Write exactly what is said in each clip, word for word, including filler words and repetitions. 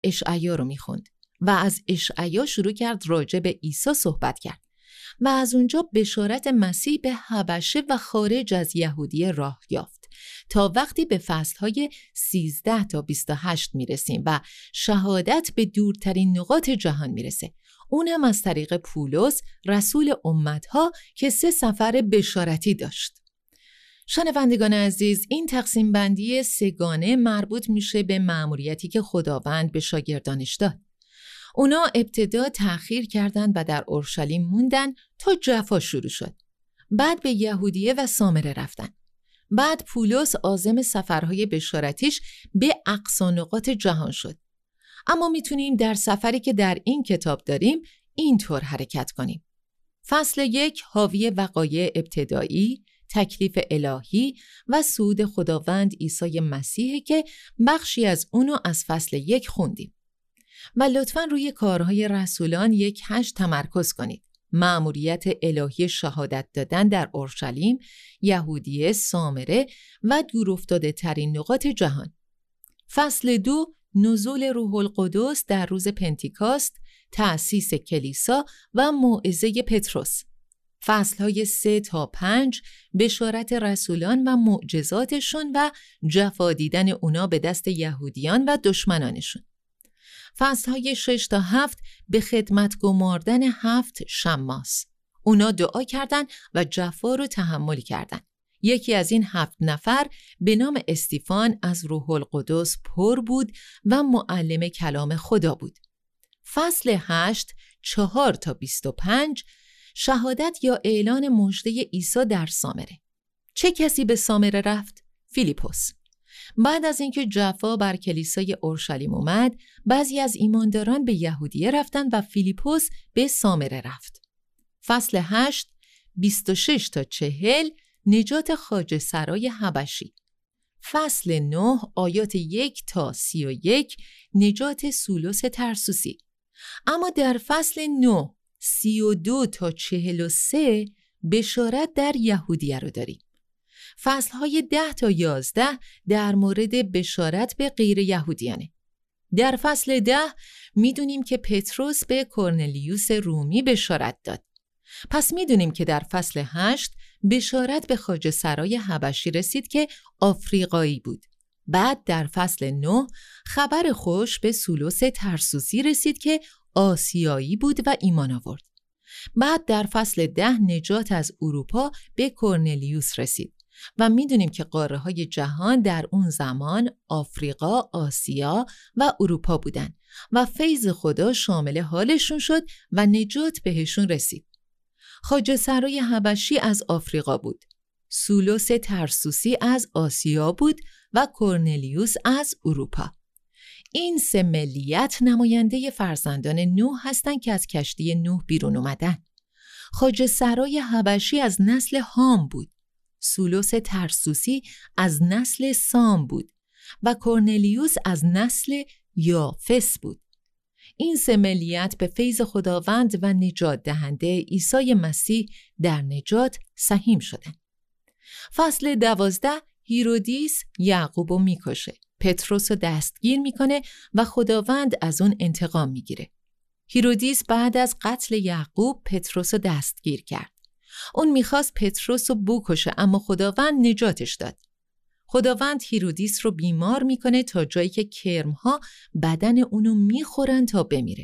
اشعیا رو میخوند و از اشعیا شروع کرد راجع به عیسی صحبت کرد و از اونجا بشارت مسیح به حبشه و خارج از یهودیه راه یافت تا وقتی به فصلهای سیزده تا بیست و هشت میرسیم و شهادت به دورترین نقاط جهان میرسه، اونم از طریق پولس رسول امتها که سه سفر بشارتی داشت. شنوندگان عزیز، این تقسیم بندی سگانه مربوط میشه به مأموریتی که خداوند به شاگردانش داد. اونا ابتدا تأخیر کردند و در اورشلیم موندن تا جفا شروع شد. بعد به یهودیه و سامره رفتن. بعد پولس عازم سفرهای بشارتیش به اقصا نقاط جهان شد. اما میتونیم در سفری که در این کتاب داریم اینطور حرکت کنیم. فصل یک حاوی وقایع ابتدایی، تکلیف الهی و صعود خداوند عیسی مسیح که بخشی از اونو از فصل یک خوندیم. و لطفاً روی کارهای رسولان یک هشت تمرکز کنید. مأموریت الهی شهادت دادن در اورشلیم، یهودیه، سامره و دورافتاده ترین نقاط جهان. فصل دو نزول روح القدس در روز پنتیکاست، تأسیس کلیسا و موعظه پطرس. فصلهای سه تا پنج بشارت رسولان و معجزاتشون و جفا دیدن اونا به دست یهودیان و دشمنانشون. فصلهای شش تا هفت به خدمت گماردن هفت شماس. اونا دعا کردن و جفا رو تحمل کردن. یکی از این هفت نفر به نام استیفان از روح القدس پر بود و معلم کلام خدا بود. فصل هشت چهار تا بیست و پنج شهادت یا اعلان مژده عیسی در سامره. چه کسی به سامره رفت؟ فیلیپوس. بعد از اینکه جفا بر کلیسای اورشلیم اومد، بعضی از ایمانداران به یهودیه رفتن و فیلیپوس به سامره رفت. فصل هشت بیست و شش تا چهل نجات خواجه سرای حبشی. فصل نه آیات یک تا سی و یک نجات سولوس ترسوسی. اما در فصل نه سی و دو تا چهل و سه بشارت در یهودیه رو داریم. فصلهای ده تا یازده در مورد بشارت به غیر یهودیانه. در فصل ده میدونیم که پطرس به کرنلیوس رومی بشارت داد. پس میدونیم که در فصل هشت بشارت به خواجه سرای حبشی رسید که آفریقایی بود. بعد در فصل نه خبر خوش به سولوس ترسوسی رسید که آسیایی بود و ایمان آورد. بعد در فصل ده نجات از اروپا به کرنلیوس رسید و میدونیم که قاره های جهان در اون زمان آفریقا، آسیا و اروپا بودن و فیض خدا شامل حالشون شد و نجات بهشون رسید. خواجه سرای حبشی از آفریقا بود، سولوس ترسوسی از آسیا بود و کرنلیوس از اروپا. این سه ملیت نماینده فرزندان نوح هستند که از کشتی نوح بیرون اومدن. خواجه سرای حبشی از نسل هام بود، سولوس ترسوسی از نسل سام بود و کرنلیوس از نسل یافس بود. این سه ملیت به فیض خداوند و نجات دهنده عیسی مسیح در نجات سهیم شدند. فصل دوازده هیرودیس یعقوبو میکشه، پطرس رو دستگیر میکنه و خداوند از اون انتقام میگیره. هیرودیس بعد از قتل یعقوب پطرس رو دستگیر کرد. اون میخواست پطرس رو بکشه اما خداوند نجاتش داد. خداوند هیرودیس رو بیمار میکنه تا جایی که کرمها بدن اونو میخورن تا بمیره.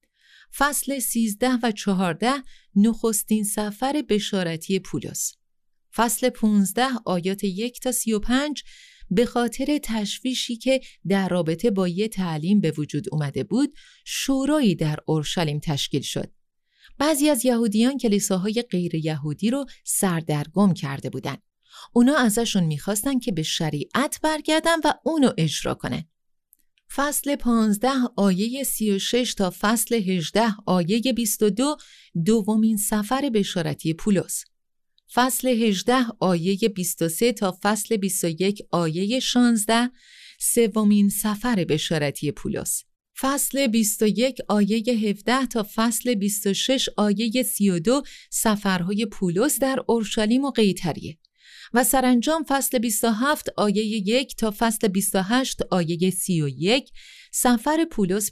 فصل سیزده و چهارده نخستین سفر بشارتی پولس. فصل پونزده آیات یک تا سی و پنج به خاطر تشویشی که در رابطه با یه تعلیم به وجود اومده بود، شورایی در اورشلیم تشکیل شد. بعضی از یهودیان کلیساهای غیر یهودی رو سردرگم کرده بودن. اونا ازشون میخواستن که به شریعت برگردن و اونو اجرا کنن. فصل پانزده آیه سی و شش تا فصل هجده آیه بیست و دو دومین سفر بشارتی پولس. فصل هجده آیه بیست و سه تا فصل بیست و یک آیه شانزده سومین سفر بشارتی پولس. فصل بیست و یک آیه هفده تا فصل بیست و شش آیه سی و دو سفرهای پولس در اورشلیم و قیصریه. و سرانجام فصل بیست و هفت آیه یک تا فصل بیست و هشت آیه سی و یک سفر پولس